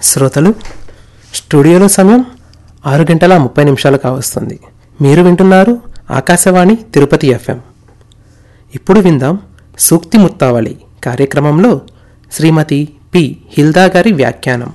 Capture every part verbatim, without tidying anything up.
శ్రోతలు, స్టూడియోలో సమయం ఆరు గంటల ముప్పై నిమిషాలు కావస్తుంది. మీరు వింటున్నారు ఆకాశవాణి తిరుపతి ఎఫ్ఎం. ఇప్పుడు విందాం సూక్తి ముత్తావళి కార్యక్రమంలో శ్రీమతి పి హిల్దా గారి వ్యాఖ్యానం.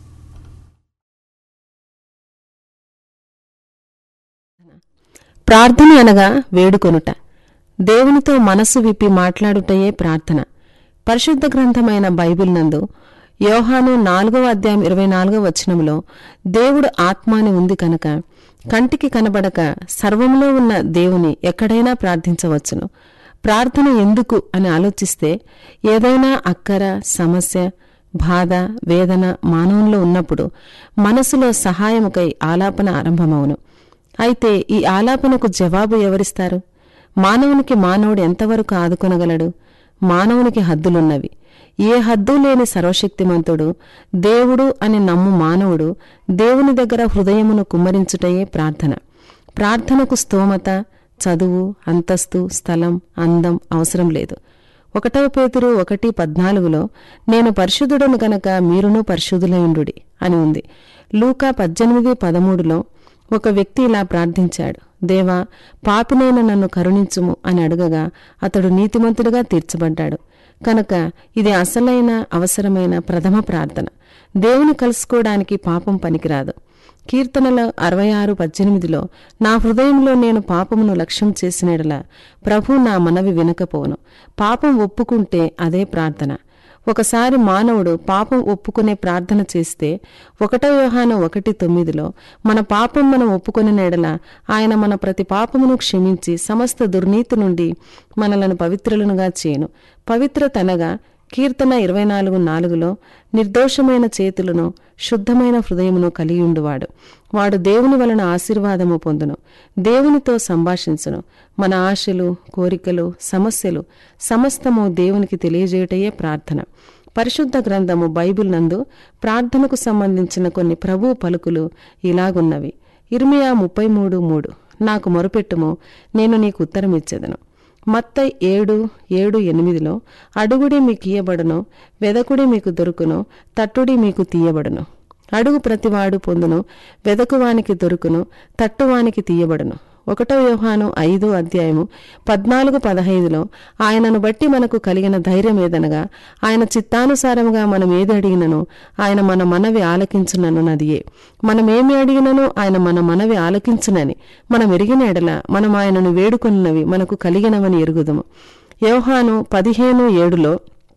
ప్రార్థన అనగా వేడుకొనుట, దేవునితో మనస్సు విప్పి మాట్లాడుటయే ప్రార్థన. పరిశుద్ధ గ్రంథమైన బైబిల్ నందు యోహాను నాలుగవ అధ్యాయం ఇరవై నాలుగవ వచనంలో దేవుడు ఆత్మ అని ఉంది కనుక కంటికి కనబడక సర్వంలో ఉన్న దేవుని ఎక్కడైనా ప్రార్థించవచ్చును. ప్రార్థన ఎందుకు అని ఆలోచిస్తే ఏదైనా అక్కర, సమస్య, బాధ, వేదన మానవుల్లో ఉన్నప్పుడు మనసులో సహాయముకై ఆలాపన ఆరంభమవును. అయితే ఈ ఆలాపనకు జవాబు ఎవరిస్తారు? మానవునికి మానవుడు ఎంతవరకు ఆదుకొనగలడు? మానవునికి హద్దులున్నవి. ఏ హద్దు లేని సర్వశక్తిమంతుడు దేవుడు అని నమ్ము మానవుడు దేవుని దగ్గర హృదయమును కుమ్మరించుటయే ప్రార్థన. ప్రార్థనకు స్తోమత, చదువు, అంతస్తు, స్థలం, అందం అవసరం లేదు. ఒకటవ పేతురు ఒకటి పద్నాలుగులో నేను పరిశుద్ధుడను గనక మీరును పరిశుద్ధులయుండుడి అని ఉంది. లూకా పద్దెనిమిది పదమూడులో ఒక వ్యక్తి ఇలా ప్రార్థించాడు, దేవా, పాపినైన నన్ను కరుణించుము అని అడగగా అతడు నీతిమంతుడిగా తీర్చబడ్డాడు. కనుక ఇది అసలైన అవసరమైన ప్రథమ ప్రార్థన. దేవుని కలుసుకోవడానికి పాపం పనికిరాదు. కీర్తనల అరవై ఆరు పద్దెనిమిదిలో నా హృదయంలో నేను పాపమును లక్ష్యం చేసినడలా ప్రభు నా మనవి వినకపోను. పాపం ఒప్పుకుంటే అదే ప్రార్థన. ఒకసారి మానవుడు పాపం ఒప్పుకునే ప్రార్థన చేస్తే ఒకటో యోహాను ఒకటి తొమ్మిదిలో మన పాపం మనం ఒప్పుకునే నెడల ఆయన మన ప్రతి పాపమును క్షమించి సమస్త దుర్నీతి నుండి మనలను పవిత్రులనుగా చేయను. పవిత్రత అనగా కీర్తన ఇరవై నాలుగు నాలుగులో నిర్దోషమైన చేతులను శుద్ధమైన హృదయమును కలిగియుండువాడు వాడు దేవుని వలన ఆశీర్వాదము పొందును, దేవునితో సంభాషించును. మన ఆశలు, కోరికలు, సమస్యలు సమస్తము దేవునికి తెలియజేయటయే ప్రార్థన. పరిశుద్ధ గ్రంథము బైబిల్ నందు ప్రార్థనకు సంబంధించిన కొన్ని ప్రభు పలుకులు ఇలాగున్నవి. ఇర్మియా ముప్పై మూడు మూడు నాకు మొరపెట్టుము, నేను నీకు ఉత్తరమిచ్చేదను. మత్తయి ఏడు ఏడు ఎనిమిదిలో అడుగుడి మీకు ఇయ్యబడును, వెదకుడి మీకు దొరుకును, తట్టుడి మీకు తీయబడును. అడుగు ప్రతివాడు పొందును, వెదకువానికి దొరుకును, తట్టువానికి తీయబడును. ఒకటో యోహాను ఐదో అధ్యాయము పద్నాలుగు పదహైదులో ఆయనను బట్టి మనకు కలిగిన ధైర్యం ఏదనగా ఆయన చిత్తానుసారముగా మనం ఏది అడిగినను ఆయన మన మనవి ఆలకించునను నదియే. మనమేమి అడిగినను ఆయన మన మనవి ఆలకించునని మనం ఎరిగిన ఎడల మనం ఆయనను వేడుకొన్నవి మనకు కలిగినవని ఎరుగుదుము. యోహాను పదిహేను ఏడులో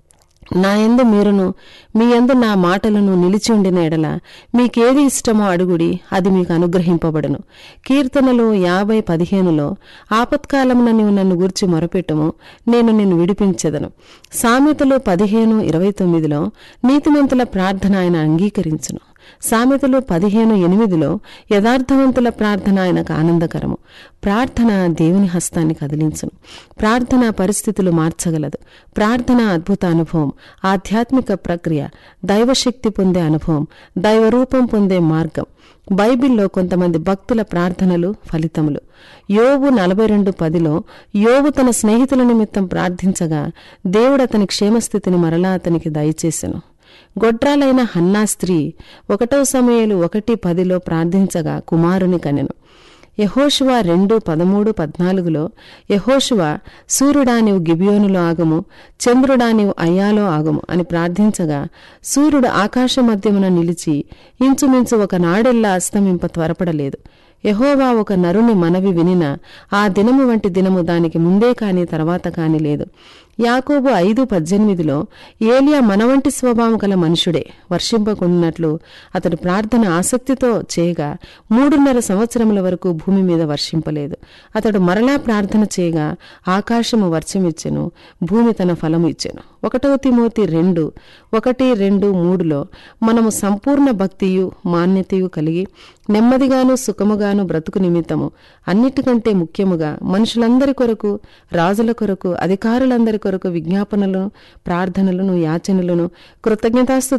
నా యందు మీరును మీ యందు నా మాటలను నిలిచి ఉండిన ఎడల మీకేది ఇష్టమో అడుగుడి, అది మీకు అనుగ్రహింపబడును. కీర్తనలు యాభై పదిహేనులో ఆపత్కాలమున నీవు నన్ను గూర్చి మొరపెట్టుము, నేను నిన్ను విడిపించెదను. సామెతలు పదిహేను ఇరవై తొమ్మిదిలో నీతిమంతుల ప్రార్థన ఆయన అంగీకరించును. సామెతలు పదిహేను ఎనిమిదిలో యథార్థవంతుల ప్రార్థన ఆయనకు ఆనందకరము. ప్రార్థన దేవుని హస్తాన్ని కదిలించును. ప్రార్థన పరిస్థితులు మార్చగలదు. ప్రార్థన అద్భుత అనుభవం, ఆధ్యాత్మిక ప్రక్రియ, దైవశక్తి పొందే అనుభవం, దైవరూపం పొందే మార్గం. బైబిల్లో కొంతమంది భక్తుల ప్రార్థనలు ఫలితములు. యోబు నలభై రెండు పదిలో యోబు తన స్నేహితుల నిమిత్తం ప్రార్థించగా దేవుడు అతని క్షేమస్థితిని మరలా అతనికి దయచేసెను. గొడ్రాలైన హన్నా స్త్రీ ఒకటో సమూయేలు ఒకటి పదిలో ప్రార్థించగా కుమారుని కనెను. యెహోషువ రెండు పదమూడు పద్నాలుగులో యెహోషువ సూర్యుడా నీవు గిబియోనులో ఆగము, చంద్రుడా నీవు అయ్యాలో ఆగము అని ప్రార్థించగా సూర్యుడు ఆకాశ మధ్యమున నిలిచి ఇంచుమించు ఒక నాడెల్లా అస్తమింప త్వరపడలేదు. యెహోవా ఒక నరుని మనవి వినిన ఆ దినము వంటి దినము దానికి ముందే కాని తర్వాత కాని లేదు. యాకోబు ఐదు పద్దెనిమిదిలో ఏలియా మన వంటి స్వభావం గల మనుషుడే, వర్షింపకుండినట్లు అతడు ప్రార్థన ఆసక్తితో చేయగా మూడున్నర సంవత్సరముల వరకు భూమి మీద వర్షింపలేదు. అతడు మరలా ప్రార్థన చేయగా ఆకాశము వర్షమిచ్చెను, భూమి తన ఫలము ఇచ్చెను. ఒకటవ తిమోతి రెండు ఒకటి రెండు మూడులో మనము సంపూర్ణ భక్తియు మాన్యతయు కలిగి నెమ్మదిగాను సుఖముగాను బ్రతుకు నిమిత్తము అన్నిటికంటే ముఖ్యముగా మనుషులందరి కొరకు, రాజుల కొరకు, అధికారులందరి కొరకు విజ్ఞాపనలను, ప్రార్థనలను, యాచనలను, కృతజ్ఞతాస్తు